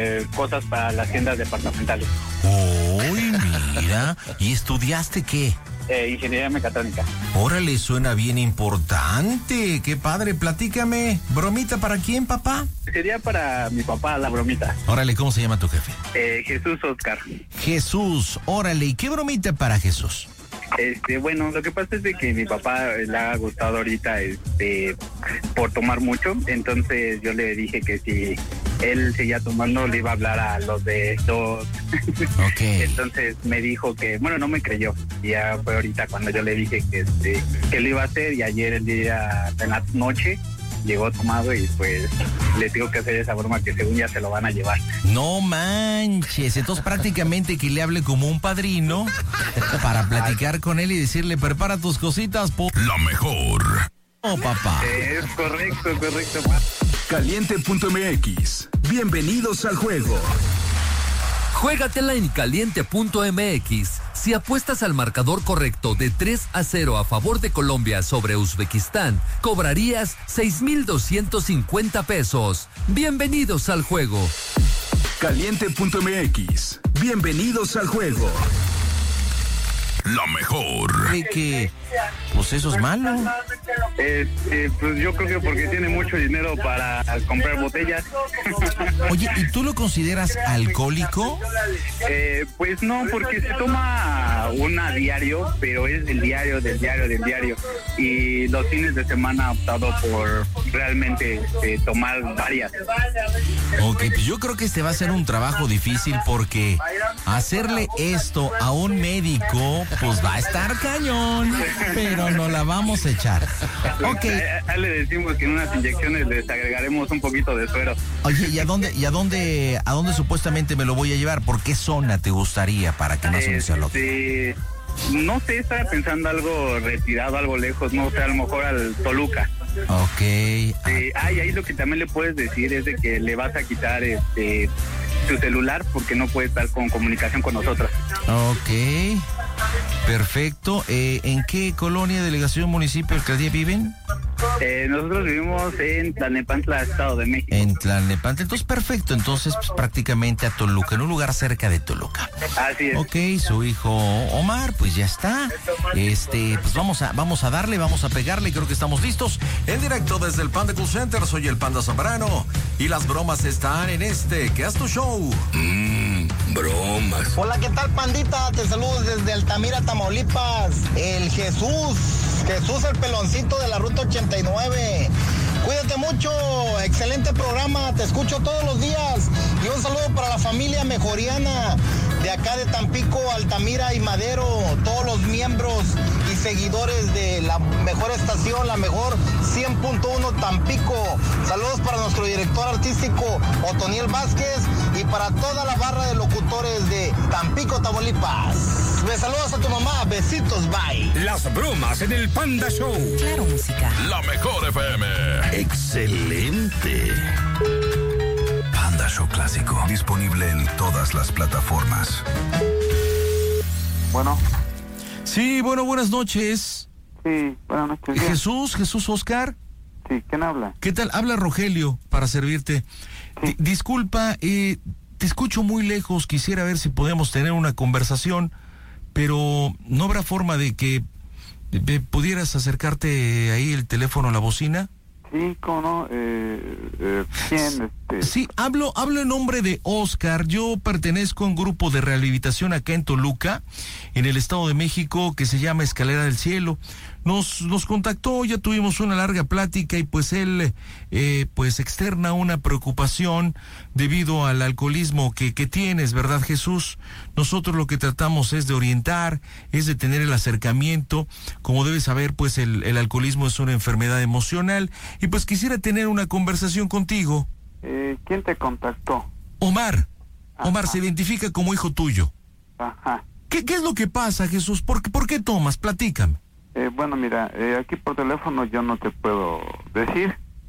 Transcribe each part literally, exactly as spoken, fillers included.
eh, cosas para las tiendas departamentales. Uy, mira. ¿Y estudiaste qué? Eh, ingeniería mecatrónica. Órale, suena bien importante. Qué padre, platícame. ¿Bromita para quién, papá? Sería para mi papá la bromita. Órale, ¿cómo se llama tu jefe? Eh, Jesús Oscar. Jesús, órale. ¿Y qué bromita para Jesús? Este, bueno, lo que pasa es de que mi papá le ha gustado ahorita, este, por tomar mucho, entonces yo le dije que si él seguía tomando le iba a hablar a los de dos. Okay. Entonces me dijo que, bueno, no me creyó. Y ya fue ahorita cuando yo le dije que, este, que lo iba a hacer, y ayer el día, en la noche, llegó tomado y pues le tengo que hacer esa broma que según ya se lo van a llevar. No manches, entonces prácticamente que le hable como un padrino para platicar con él y decirle, prepara tus cositas, po... La mejor. Oh, papá. Es correcto, correcto. Caliente punto m x. Bienvenidos al juego. Juégatela en caliente punto m x. Si apuestas al marcador correcto de tres a cero a favor de Colombia sobre Uzbekistán, cobrarías seis mil doscientos cincuenta pesos. Bienvenidos al juego. Caliente punto m x. Bienvenidos al juego. La mejor. ¿De que pues eso es malo? Este, pues yo creo que porque tiene mucho dinero para comprar botellas. Oye, ¿y tú lo consideras alcohólico? Eh, pues no, porque se toma una a diario, pero es del diario, del diario, del diario. Y los fines de semana ha optado por realmente este, tomar varias. Ok, pues yo creo que este va a ser un trabajo difícil porque hacerle esto a un médico, pues va a estar cañón, pero no la vamos a echar. Ok. A él le decimos que en unas inyecciones les agregaremos un poquito de suero. Oye, ¿y a dónde, y a dónde, a dónde supuestamente me lo voy a llevar? ¿Por qué zona te gustaría para que no se me sea loco? Este, no sé, estaba pensando algo retirado, algo lejos, no sé, a lo mejor al Toluca. Ok. Eh, ah, y ahí lo que también le puedes decir es de que le vas a quitar este su celular porque no puede estar con comunicación con nosotros. Ok. Perfecto. Eh, ¿En qué colonia, delegación, municipio, alcaldía viven? Eh, nosotros vivimos en Tlalnepantla, Estado de México. En Tlalnepantla. Entonces, perfecto. Entonces, pues, prácticamente a Toluca, en un lugar cerca de Toluca. Así es. Ok, su hijo Omar, pues ya está. Este, pues vamos a, vamos a darle, vamos a pegarle. Creo que estamos listos. En directo desde el Panda Cool Center, soy el Panda Zambrano. Y las bromas están en este, que haz tu show. Mmm, bromas. Hola, ¿qué tal, pandita? Te saludo desde Altamira, Tamaulipas. El Jesús, Jesús el peloncito de la ruta ochenta y nueve. Cuídate mucho, excelente programa, te escucho todos los días. Y un saludo para la familia mejoriana de acá de Tampico, Altamira y Madero, todos los miembros y seguidores de la mejor estación, la mejor cien punto uno Tampico. Saludos para nuestro director artístico Otoniel Vázquez y para toda la barra de locutores de Tampico, Tamaulipas. Me saludas a tu mamá, besitos, bye. Las bromas en el Panda Show. Claro, música. La mejor F M. Excelente. Panda Show Clásico. Disponible en todas las plataformas. Bueno. Sí, bueno, buenas noches. Sí, buenas noches. Jesús, Jesús Oscar. Sí, ¿quién habla? ¿Qué tal? Habla Rogelio para servirte. Sí. D- disculpa, eh, te escucho muy lejos. Quisiera ver si podemos tener una conversación, pero no habrá forma de que de, pudieras acercarte ahí el teléfono a la bocina. Sí, ¿cómo no? Eh, eh, ¿Quién? Este... Sí, hablo, hablo en nombre de Oscar. Yo pertenezco a un grupo de rehabilitación acá en Toluca, en el Estado de México, que se llama Escalera del Cielo. Nos, nos contactó, ya tuvimos una larga plática y pues él eh, pues externa una preocupación debido al alcoholismo que, que tienes, ¿verdad, Jesús? Nosotros lo que tratamos es de orientar, es de tener el acercamiento. Como debes saber, pues el, el alcoholismo es una enfermedad emocional y pues quisiera tener una conversación contigo. Eh, ¿Quién te contactó? Omar, Omar Ajá. se identifica como hijo tuyo. Ajá. ¿Qué, qué es lo que pasa, Jesús? ¿Por qué, por qué tomas? Platícame. Eh, bueno, mira, eh, aquí por teléfono yo no te puedo decir.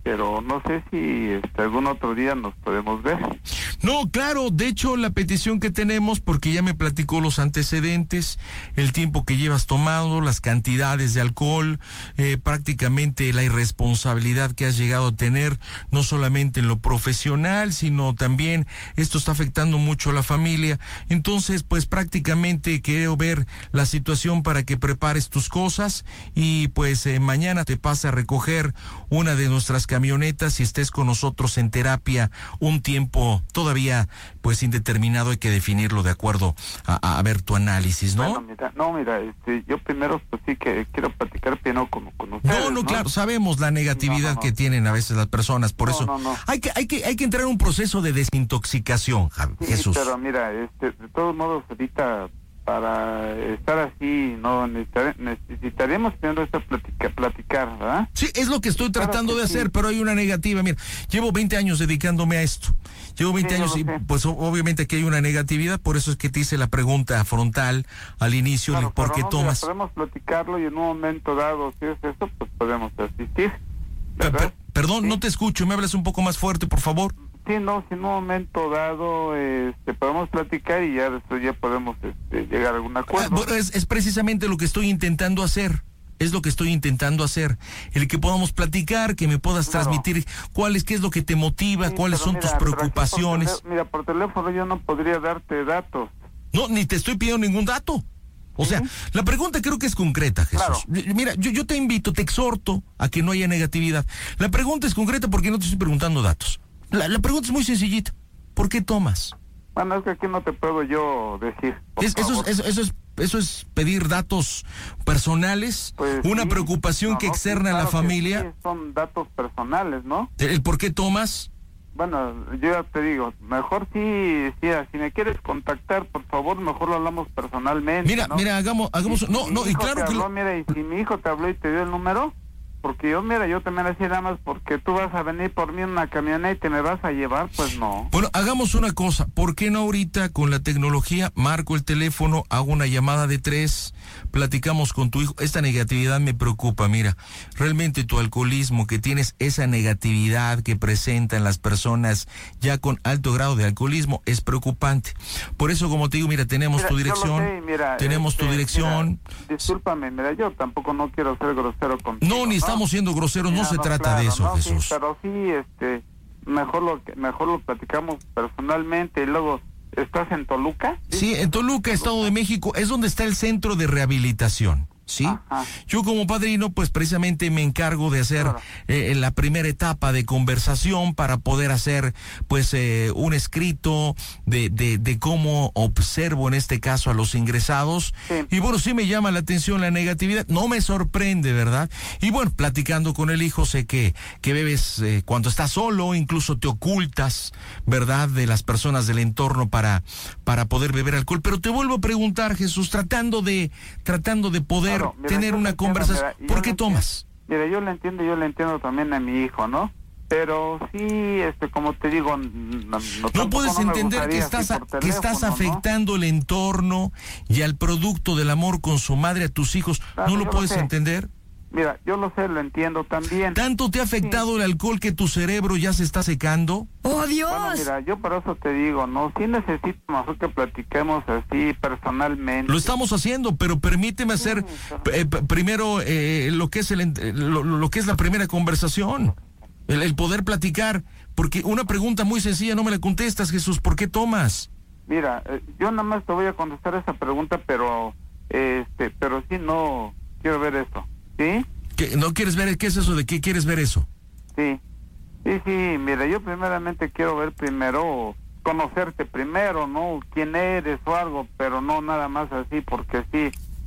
pero no sé si este, algún otro día nos podemos ver. No, claro, de hecho la petición que tenemos, porque ya me platicó los antecedentes, el tiempo que llevas tomado, las cantidades de alcohol, eh, prácticamente la irresponsabilidad que has llegado a tener, no solamente en lo profesional, sino también esto está afectando mucho a la familia. Entonces, pues prácticamente quiero ver la situación para que prepares tus cosas y pues eh, mañana te pase a recoger una de nuestras camionetas y estés con nosotros en terapia un tiempo todavía pues indeterminado. Hay que definirlo de acuerdo a, a ver tu análisis, ¿no? Bueno, mira, no, mira, este, yo primero pues sí que quiero platicar primero con, con ustedes. No, no, ¿no? claro, sabemos la negatividad no, no, no. que tienen a veces las personas, por no, eso no, no. hay que hay que hay que entrar en un proceso de desintoxicación, sí, Jesús. Pero mira, este, de todos modos ahorita para estar así, no necesitar, necesitaríamos primero esta platica, platicar, ¿verdad? Sí, es lo que estoy tratando claro que de hacer, sí. Pero hay una negativa. Mira, llevo veinte años dedicándome a esto. Llevo veinte sí, años y sé. pues obviamente aquí hay una negatividad, por eso es que te hice la pregunta frontal al inicio, claro, de por qué no, tomas. Mira, podemos platicarlo y en un momento dado, si es eso, pues podemos asistir. Per, per, perdón, sí. no te escucho, me hablas un poco más fuerte, por favor. Sí, no, si en un momento dado este, podemos platicar y ya después ya podemos este, llegar a algún acuerdo. Ah, bueno, es, es precisamente lo que estoy intentando hacer. Es lo que estoy intentando hacer, el que podamos platicar, que me puedas claro. transmitir cuál es, qué es lo que te motiva, sí, cuáles son mira, tus preocupaciones. Por tele, mira, por teléfono yo no podría darte datos. No, ni te estoy pidiendo ningún dato. O ¿Sí? sea, la pregunta creo que es concreta, Jesús. Claro. Mira, yo, yo te invito, te exhorto a que no haya negatividad. La pregunta es concreta porque no te estoy preguntando datos. La, la pregunta es muy sencillita. ¿Por qué tomas? Bueno, es que aquí no te puedo yo decir. Es, eso, es, eso, eso es eso es pedir datos personales, pues una sí, preocupación no, que no, externa sí, a la claro familia. Sí, son datos personales, ¿no? ¿El por qué tomas? Bueno, yo ya te digo, mejor sí, sí, si me quieres contactar, por favor, mejor lo hablamos personalmente. Mira, ¿no? mira, hagamos, hagamos, si, no, si no, y claro que habló, lo... mira, y si mi hijo te habló y te dio el número, porque yo, mira, yo también así nada más porque tú vas a venir por mí en una camioneta y te me vas a llevar, pues no. Bueno, hagamos una cosa, ¿por qué no ahorita con la tecnología marco el teléfono, hago una llamada de tres, platicamos con tu hijo? Esta negatividad me preocupa, mira, realmente tu alcoholismo, que tienes esa negatividad que presentan las personas ya con alto grado de alcoholismo, es preocupante. Por eso, como te digo, mira, tenemos mira, tu dirección, sé, mira, tenemos este, tu dirección. Mira, discúlpame, mira, yo tampoco no quiero ser grosero contigo. No, ni ¿no? Estamos siendo groseros, Mira, no se no, trata claro, de eso, no, Jesús. Sí, pero sí, este, mejor lo mejor lo platicamos personalmente y luego, ¿estás en Toluca? Sí, en Toluca, Estado de México, es donde está el centro de rehabilitación. ¿Sí? Ajá. Yo como padrino pues precisamente me encargo de hacer claro. eh, la primera etapa de conversación para poder hacer pues eh, un escrito de, de, de cómo observo en este caso a los ingresados. Sí. Y bueno, sí me llama la atención la negatividad, no me sorprende, ¿verdad? Y bueno, platicando con el hijo sé que, que bebes eh, cuando estás solo, incluso te ocultas, ¿verdad? De las personas del entorno para, para poder beber alcohol. Pero te vuelvo a preguntar, Jesús, tratando de, tratando de poder Claro, mira, tener una conversación. Mira, ¿Por qué tomas? Mira, yo le entiendo, yo le entiendo también a mi hijo, ¿no? Pero sí, este, como te digo, no, no, no puedes no entender que estás, a, teléfono, que estás ¿no? afectando el entorno y al producto del amor con su madre, a tus hijos. Claro, ¿No lo puedes lo entender? Mira, yo lo sé, lo entiendo también. ¿Tanto te ha afectado sí. el alcohol que tu cerebro ya se está secando? ¡Oh, Dios! Bueno, mira, yo por eso te digo, ¿no? Sí necesito mejor que platiquemos así personalmente. Lo estamos haciendo, pero permíteme sí, hacer eh, primero eh, lo que es el lo, lo que es la primera conversación, el, el poder platicar, porque una pregunta muy sencilla no me la contestas, Jesús, ¿por qué tomas? Mira, eh, yo nada más te voy a contestar esa pregunta, pero este, pero sí no quiero ver esto. ¿Sí? ¿Qué, ¿No quieres ver? ¿Qué es eso? ¿De qué quieres ver eso? Sí, sí, sí, mira, yo primeramente quiero ver primero, conocerte primero, ¿no? Quién eres o algo, pero no nada más así, porque sí,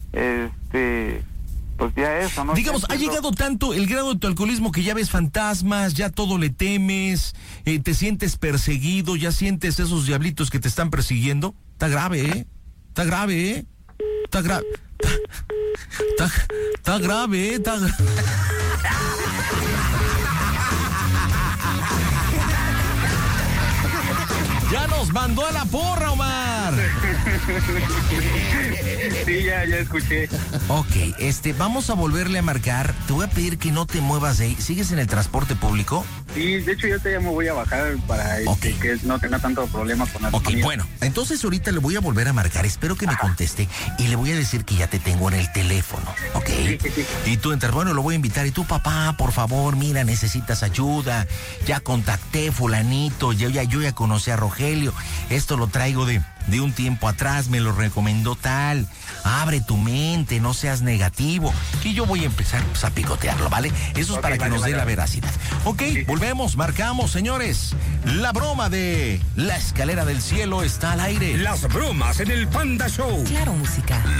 este, pues ya eso, ¿no? Digamos, ha llegado tanto el grado de tu alcoholismo que ya ves fantasmas, ya todo le temes, eh, te sientes perseguido, ya sientes esos diablitos que te están persiguiendo. Está grave, ¿eh? Está grave, ¿eh? Está grave. Está, está grave, ¿eh? Está grave. Ya nos mandó a la porra, Omar. Sí, ya, ya escuché. Ok, este, vamos a volverle a marcar. Te voy a pedir que no te muevas de ahí. ¿Sigues en el transporte público? Sí, de hecho yo te ya me voy a bajar para este, Okay. que no tenga tanto problema con la Ok, comida. bueno, entonces ahorita le voy a volver a marcar. Espero que me conteste y le voy a decir que ya te tengo en el teléfono, ¿ok? Sí, sí, sí. Y tú entras, bueno, lo voy a invitar. Y tú, papá, por favor, mira, necesitas ayuda. Ya contacté fulanito, yo ya, yo ya conocí a Rogelio. Esto lo traigo de, de un tiempo atrás, me lo recomendó tal. Abre tu mente, no seas negativo. Y yo voy a empezar pues, a picotearlo, ¿vale? Eso es Ok, para que vale, nos dé vale, la vale. veracidad. Ok, Sí, sí. volvemos, marcamos, señores. La broma de La Escalera del Cielo está al aire. Las bromas en el Panda Show. Claro, música.